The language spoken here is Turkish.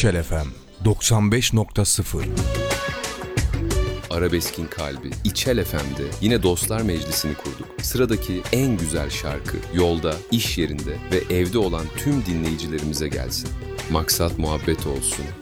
İçel FM 95.0. Arabeskin kalbi İçel FM'de yine Dostlar Meclisi'ni kurduk. Sıradaki en güzel şarkı yolda, iş yerinde ve evde olan tüm dinleyicilerimize gelsin. Maksat muhabbet olsun,